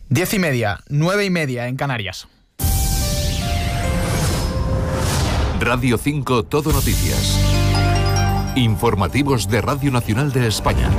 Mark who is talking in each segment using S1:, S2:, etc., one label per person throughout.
S1: 10:30, 9:30 en Canarias.
S2: Radio 5 Todo Noticias. Informativos de Radio Nacional de España.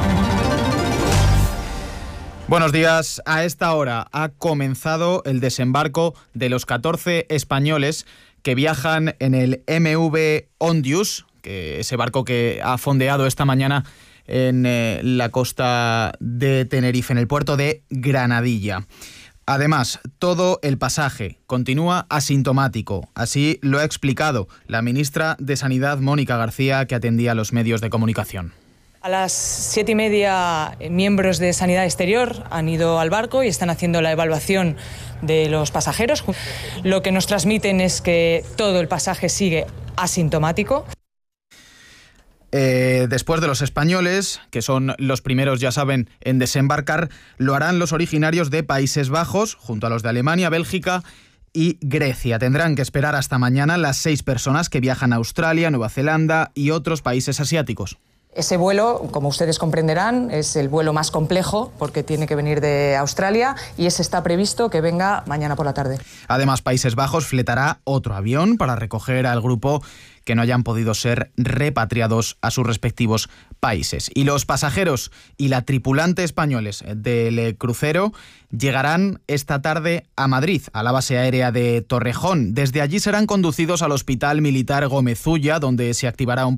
S1: Buenos días. A esta hora ha comenzado el desembarco de los 14 españoles que viajan en el MV Ondius, ese barco que ha fondeado esta mañana en la costa de Tenerife, en el puerto de Granadilla. Además, todo el pasaje continúa asintomático. Así lo ha explicado la ministra de Sanidad, Mónica García, que atendía a los medios de comunicación.
S3: A las 7:30, miembros de Sanidad Exterior han ido al barco y están haciendo la evaluación de los pasajeros. Lo que nos transmiten es que todo el pasaje sigue asintomático.
S1: Después de los españoles, que son los primeros, ya saben, en desembarcar, lo harán los originarios de Países Bajos, junto a los de Alemania, Bélgica y Grecia. Tendrán que esperar hasta mañana las 6 personas que viajan a Australia, Nueva Zelanda y otros países asiáticos.
S3: Ese vuelo, como ustedes comprenderán, es el vuelo más complejo porque tiene que venir de Australia y ese está previsto que venga mañana por la tarde.
S1: Además, Países Bajos fletará otro avión para recoger al grupo que no hayan podido ser repatriados a sus respectivos países. Y los pasajeros y la tripulante españoles del crucero llegarán esta tarde a Madrid, a la base aérea de Torrejón. Desde allí serán conducidos al Hospital Militar Gómez Ulla, donde se activará un